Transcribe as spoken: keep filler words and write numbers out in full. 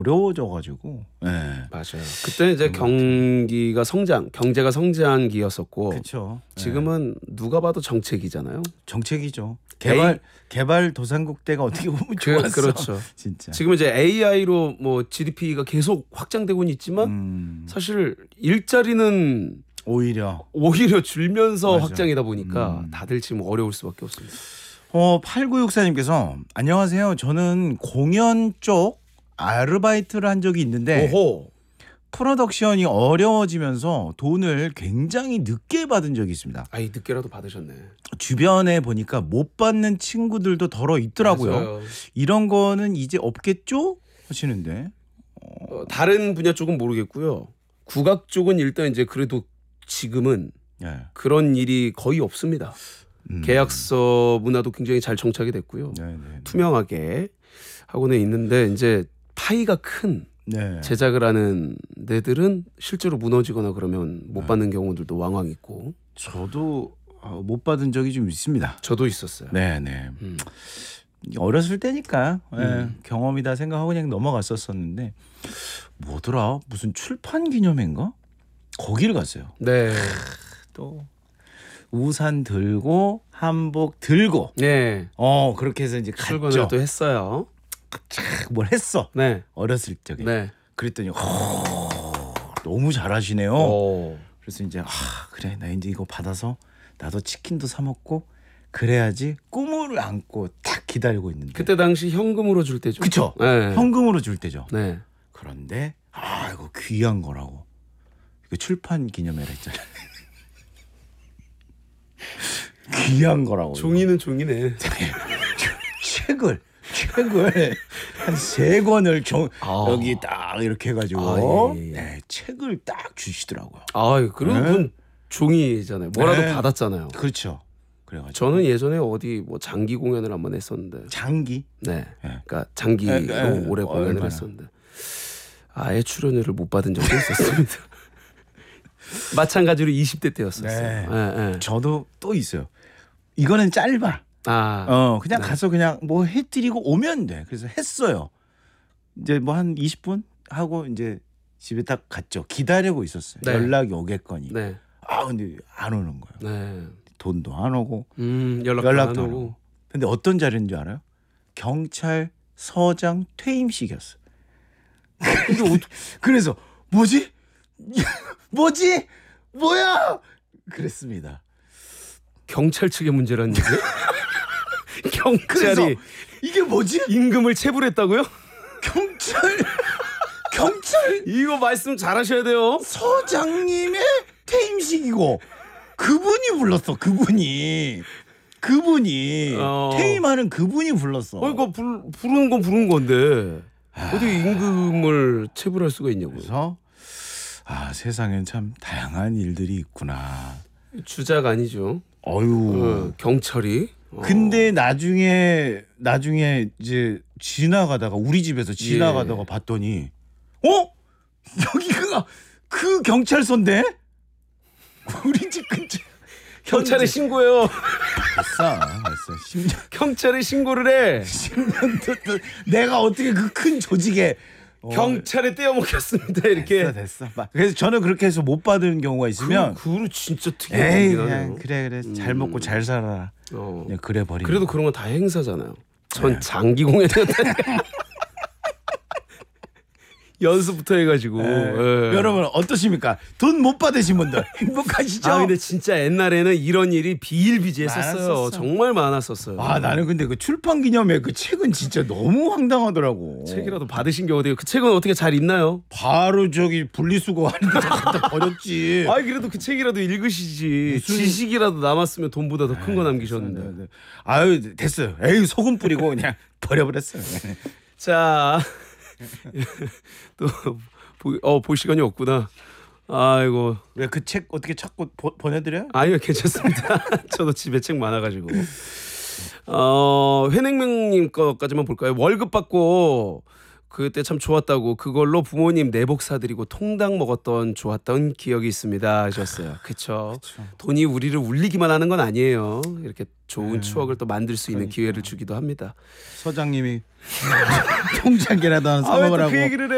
어려워져가지고. 네. 맞아요. 그때 이제 경기가 성장, 경제가 성장기였었고. 그렇죠. 지금은 네. 누가 봐도 정책이잖아요. 정책이죠. 개발 에이... 개발 도상국 때가 어떻게 보면 좋았어. 그, 그렇죠. 진짜. 지금 이제 에이아이로 뭐 지디피가 계속 확장되고는 있지만 음... 사실 일자리는 오히려 오히려 줄면서 맞아. 확장이다 보니까 음... 다들 지금 어려울 수밖에 없습니다. 어, 팔구육사님께서 안녕하세요. 저는 공연 쪽 아르바이트를 한 적이 있는데 오호. 프로덕션이 어려워지면서 돈을 굉장히 늦게 받은 적이 있습니다. 아이 늦게라도 받으셨네. 주변에 보니까 못 받는 친구들도 더러 있더라고요. 맞아요. 이런 거는 이제 없겠죠? 하시는데 어, 다른 분야 쪽은 모르겠고요. 국악 쪽은 일단 이제 그래도 지금은 네. 그런 일이 거의 없습니다. 음. 계약서 문화도 굉장히 잘 정착이 됐고요. 네네네. 투명하게 하고는 있는데 이제 파이가 큰 네. 제작을 하는 데들은 실제로 무너지거나 그러면 못 받는 네. 경우들도 왕왕 있고. 저도 못 받은 적이 좀 있습니다. 저도 있었어요. 네네. 음. 어렸을 때니까 음. 네, 경험이다 생각하고 그냥 넘어갔었었는데 뭐더라 무슨 출판 기념회인가 거기를 갔어요. 네. 또 우산 들고 한복 들고 네. 어 그렇게 해서 이제 출근을 또 했어요. 뭘 했어? 네. 어렸을 적에. 네. 그랬더니 오, 너무 잘하시네요. 오. 그래서 이제 아 그래 나 이제 이거 받아서 나도 치킨도 사 먹고 그래야지 꿈을 안고 딱 기다리고 있는데. 그때 당시 현금으로 줄 때죠. 그렇죠. 네. 현금으로 줄 때죠. 네. 그런데 아 이거 귀한 거라고. 이거 출판 기념회라 했잖아요. 귀한 거라고. 종이는 종이네. 책을 책을 한 세 권을 종, 아. 여기 딱 이렇게 해가지고 아, 예, 예. 네, 책을 딱 주시더라고요. 아, 그런 분 네. 종이잖아요. 뭐라도 네. 받았잖아요. 그렇죠. 그래가지고 저는 예전에 어디 뭐 장기 공연을 한번 했었는데. 장기? 네. 네. 그러니까 장기로 네, 네. 오래 공연을 얼마나. 했었는데 아예 출연료를 못 받은 적도 있었습니다. 마찬가지로 이십 대 때였었어요. 네. 네, 네. 저도 또 있어요. 이거는 짧아. 아, 어 그냥 네. 가서 그냥 뭐 해드리고 오면 돼. 그래서 했어요. 이제 뭐 한 이십 분 하고 이제 집에 딱 갔죠. 기다리고 있었어요. 네. 연락이 오겠거니. 네. 아 근데 안 오는 거예요. 네. 돈도 안 오고 음, 연락도, 연락도 안 안 오고. 오고. 근데 어떤 자리인 줄 알아요? 경찰서장 퇴임식이었어. 그래서 뭐지? 뭐지? 뭐야? 그랬습니다. 경찰 측의 문제라는 얘기예요? 경찰이 이게 뭐지? 임금을 체불했다고요? 경찰 경찰 이거 말씀 잘하셔야 돼요. 서장님의 퇴임식이고 그분이 불렀어. 그분이 그분이 어... 퇴임하는 그분이 불렀어. 어 이거 불, 부르는 건 부르는 건데 아... 어떻게 임금을 체불할 수가 있냐고요. 그래서 아 세상엔 참 다양한 일들이 있구나. 주작 아니죠. 어유 어, 경찰이. 어. 근데 나중에 나중에 이제 지나가다가 우리 집에서 지나가다가 예. 봤더니 어 여기가 그 경찰서인데 우리 집 근처 경찰에 신고해요. 됐어 됐어 십 년 경찰에 신고를 해. 십 년도 내가 어떻게 그 큰 조직에 경찰에 떼어먹혔습니다 이렇게. 됐어, 됐어. 그래서 저는 그렇게 해서 못 받은 경우가 있으면 그, 그거 진짜 특이하네요. 그냥 그래 그래 음. 잘 먹고 잘 살아라. 어. 그냥 그래 버리. 그래도 그런 건 다 행사잖아요. 전 네. 장기 공연이었다니까. 연습부터 해가지고. 네. 네. 여러분 어떠십니까? 돈 못 받으신 분들 행복하시죠? 아 근데 진짜 옛날에는 이런 일이 비일비재했었어요. 많았었어. 정말 많았었어요. 아 나는 근데 그 출판 기념회 그 책은 진짜 너무 황당하더라고. 책이라도 받으신 게 어디요? 그 책은 어떻게 잘 있나요? 바로 저기 분리수거 하는데 갖다 버렸지. 아 그래도 그 책이라도 읽으시지. 무슨... 지식이라도 남았으면 돈보다 더 큰 거 남기셨는데. 네, 네. 아유 됐어요. 에이 소금 뿌리고 그냥 버려버렸어요. 자. 또 어 볼 시간이 없구나. 아이고 왜 그 책 어떻게 찾고 보, 보내드려요? 아니요 괜찮습니다. 저도 집에 책 많아가지고. 어 회냉명님 거까지만 볼까요? 월급 받고 그때 참 좋았다고 그걸로 부모님 내복 사드리고 통닭 먹었던 좋았던 기억이 있습니다 하셨어요. 그렇죠. 돈이 우리를 울리기만 하는 건 아니에요. 이렇게 좋은 네. 추억을 또 만들 수 있는 그러니까. 기회를 주기도 합니다. 서장님이 통장이라도 하나 사 먹으라고. 아, 왜 또 그 얘기를 해?